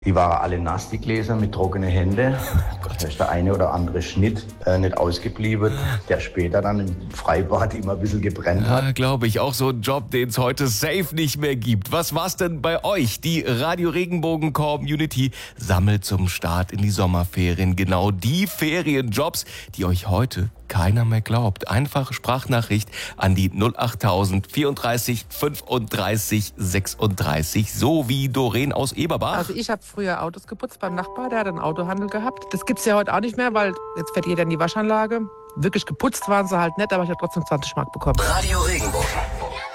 Die waren alle nass, die Gläser, mit trockenen Händen. Da ist der eine oder andere Schnitt nicht ausgeblieben, der später dann im Freibad immer ein bisschen gebrennt hat. Ja, glaube ich. Auch so ein Job, den es heute safe nicht mehr gibt. Was war's denn bei euch? Die Radio Regenbogen Community sammelt zum Start in die Sommerferien genau die Ferienjobs, die euch heute keiner mehr glaubt. Einfache Sprachnachricht an die 08000 34 35 36, so wie Doreen aus Eberbach. Also ich habe früher Autos geputzt beim Nachbar, der hat einen Autohandel gehabt. Das gibt's ja heute auch nicht mehr, weil jetzt fährt jeder in die Waschanlage. Wirklich geputzt waren sie halt nicht, aber ich habe trotzdem 20 Mark bekommen. Radio Regenbogen.